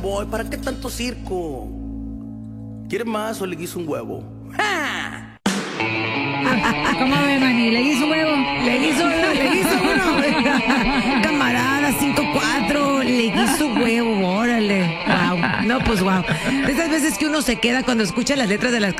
Boy, ¿para qué tanto circo? ¿Quieres más o le guiso un huevo? ¡Ja! ¿Cómo ve, Manny? ¿Le guiso un huevo? Le guiso uno. Camarada, 5-4. Le guiso huevo, órale. Wow. No, pues wow. De esas veces que uno se queda cuando escucha las letras de las